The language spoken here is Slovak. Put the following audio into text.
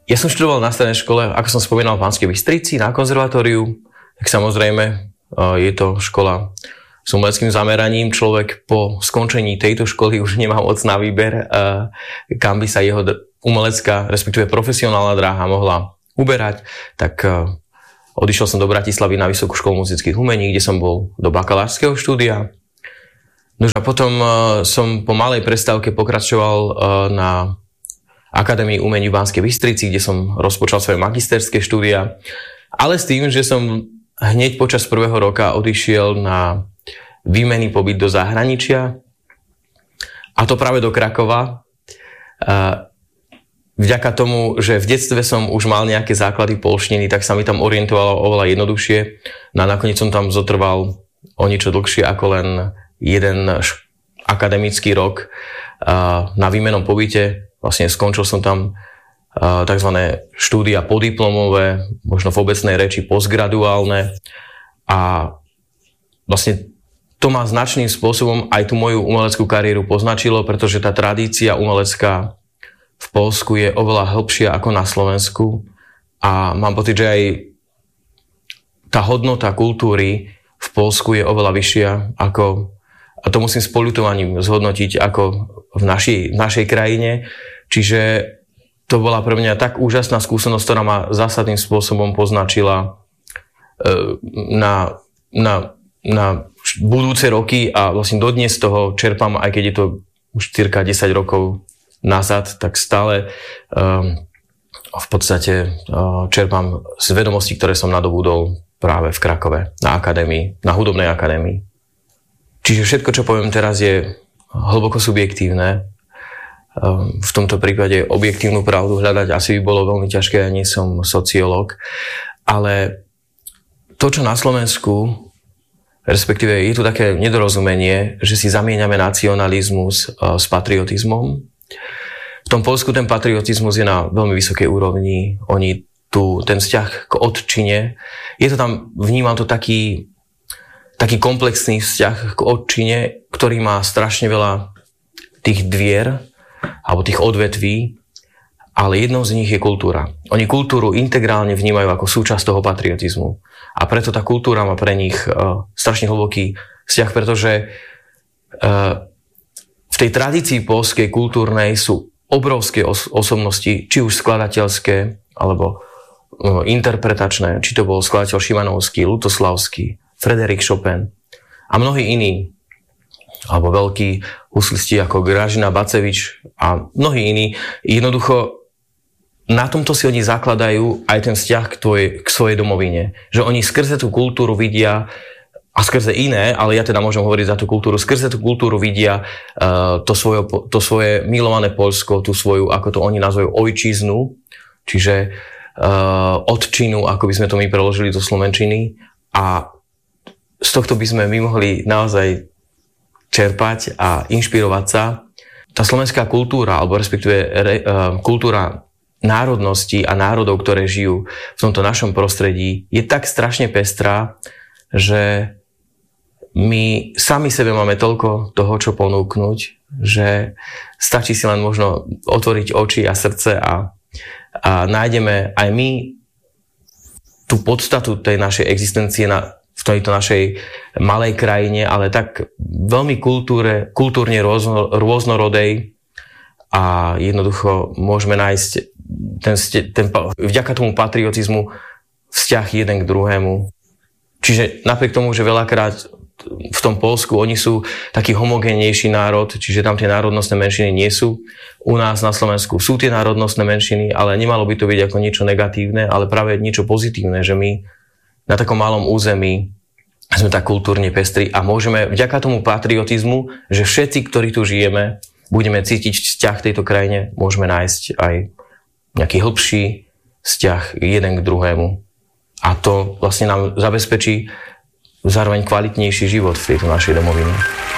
Ja som študoval na strednej škole, ako som spomínal, v Banskej Bystrici, na konzervatóriu. Tak samozrejme, je to škola s umeleckým zameraním. Človek po skončení tejto školy už nemá moc na výber, kam by sa jeho umelecká, respektíve profesionálna dráha mohla uberať. Tak odišiel som do Bratislavy na Vysokú školu muzických umení, kde som bol do bakalářského štúdia. No a potom som po malej prestávke pokračoval na Akadémii umení v Banskej Bystrici, kde som rozpočal svoje magisterské štúdia, ale s tým, že som hneď počas prvého roka odišiel na výmenný pobyt do zahraničia, a to práve do Krakova. Vďaka tomu, že v detstve som už mal nejaké základy poľštiny, tak sa mi tam orientovalo oveľa jednoduchšie. No a nakoniec som tam zotrval o niečo dlhšie ako len jeden akademický rok na výmennom pobyte. Vlastne skončil som tam tzv. Štúdia podiplomové, možno v obecnej reči postgraduálne, a vlastne to ma značným spôsobom aj tú moju umeleckú kariéru poznačilo, pretože tá tradícia umelecká v Poľsku je oveľa hĺbšia ako na Slovensku a mám pocit, že aj tá hodnota kultúry v Poľsku je oveľa vyššia ako, a to musím s poľutovaním zhodnotiť, ako v našej krajine. Čiže to bola pre mňa tak úžasná skúsenosť, ktorá ma zásadným spôsobom poznačila na budúce roky a vlastne dodnes toho čerpám, aj keď je to už cirka 10 rokov nazad, tak stále v podstate čerpám z vedomostí, ktoré som nadobudol práve v Krakove, na akadémii, na hudobnej akadémii. Čiže všetko, čo poviem teraz, je hlboko subjektívne. V tomto prípade objektívnu pravdu hľadať asi by bolo veľmi ťažké, ja nie som sociológ, ale to, čo na Slovensku, respektíve je tu také nedorozumenie, že si zamieňame nacionalizmus s patriotizmom. V tom Poľsku ten patriotizmus je na veľmi vysokej úrovni. Oni tu ten vzťah k otčine, je to tam, vnímam to taký komplexný vzťah k otčine, ktorý má strašne veľa tých dvier alebo tých odvetví, ale jednou z nich je kultúra. Oni kultúru integrálne vnímajú ako súčasť toho patriotizmu. A preto tá kultúra má pre nich strašne hlboký vzťah, pretože v tej tradícii poľskej kultúrnej sú obrovské osobnosti, či už skladateľské, alebo interpretačné, či to bol skladateľ Šimanovský, Lutoslavský, Frédéric Chopin a mnohí iní, alebo veľkí huslisti ako Gražina Bacevič a mnohí iní. Jednoducho na tomto si oni zakladajú aj ten vzťah k svojej domovine. Že oni skrze tú kultúru vidia, a skrze iné, ale ja teda môžem hovoriť za tú kultúru, skrze tú kultúru vidia to svoje milované Poľsko, tú svoju, ako to oni nazvajú, ojčiznu, čiže otčinu, ako by sme to my preložili do slovenčiny. A z tohto by sme my mohli naozaj čerpať a inšpirovať sa. Tá slovenská kultúra, alebo respektíve kultúra národností a národov, ktoré žijú v tomto našom prostredí, je tak strašne pestrá, že my sami sebe máme toľko toho, čo ponúknuť, že stačí si len možno otvoriť oči a srdce a nájdeme aj my tú podstatu tej našej existencie v tejto našej malej krajine, ale tak veľmi kultúrne rôznorodej, a jednoducho môžeme nájsť vďaka tomu patriotizmu vzťah jeden k druhému. Čiže napriek tomu, že veľakrát v tom Poľsku oni sú taký homogénnejší národ, čiže tam tie národnostné menšiny nie sú. U nás na Slovensku sú tie národnostné menšiny, ale nemalo by to byť ako niečo negatívne, ale práve niečo pozitívne, že my na takom malom území sme tak kultúrne pestri a môžeme vďaka tomu patriotizmu, že všetci, ktorí tu žijeme, budeme cítiť vzťah k tejto krajine, môžeme nájsť aj nejaký hĺbší vzťah jeden k druhému. A to vlastne nám zabezpečí zároveň kvalitnejší život v tejto našej domovine.